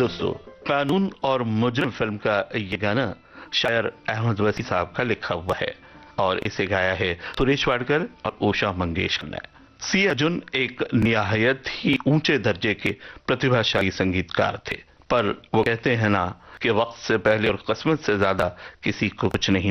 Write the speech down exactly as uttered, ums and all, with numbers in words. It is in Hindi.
दोस्तों, कानून और मुजरिम फिल्म का ये गाना शायर अहमद वसी साहब का लिखा हुआ है और इसे गाया है सुरेश वाडकर और उषा मंगेशकर ने। सी अर्जुन एक निहायत ही ऊंचे दर्जे के प्रतिभाशाली संगीतकार थे, पर वो कहते हैं ना कि वक्त से पहले और किस्मत से ज्यादा किसी को कुछ नहीं